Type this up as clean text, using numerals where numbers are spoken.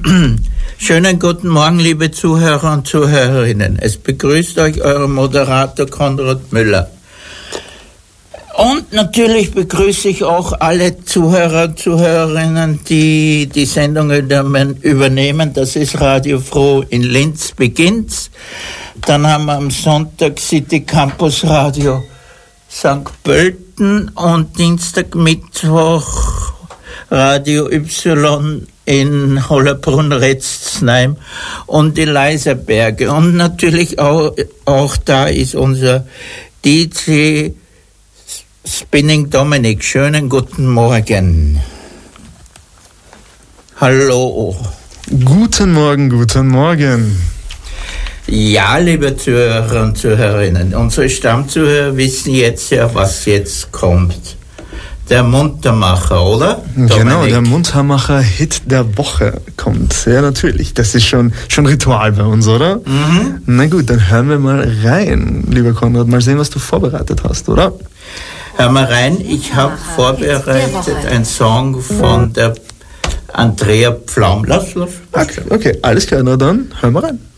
Schönen guten Morgen, liebe Zuhörer und Zuhörerinnen. Es begrüßt euch euer Moderator Konrad Müller. Und natürlich begrüße ich auch alle Zuhörer und Zuhörerinnen, die die Sendung übernehmen. Das ist Radio Froh in Linz beginnt's. Dann haben wir am Sonntag City Campus Radio St. Pölten und Dienstag, Mittwoch Radio Y in Hollabrunn-Retzheim und die Leiserberge. Und natürlich auch da ist unser DJ Spinning Dominik. Schönen guten Morgen. Hallo. Guten Morgen. Ja, liebe Zuhörer und Zuhörerinnen, unsere Stammzuhörer wissen jetzt ja, was jetzt kommt. Der Muntermacher, oder? Genau, Dominik? der Muntermacher-Hit der Woche kommt. Ja, natürlich. Das ist schon Ritual bei uns, oder? Mhm. Na gut, dann hören wir mal rein, lieber Konrad. Mal sehen, was du vorbereitet hast, oder? Hör mal rein, ich habe vorbereitet einen Song von der Andrea Pflaum. Lass. Okay, alles klar, na dann hören wir rein.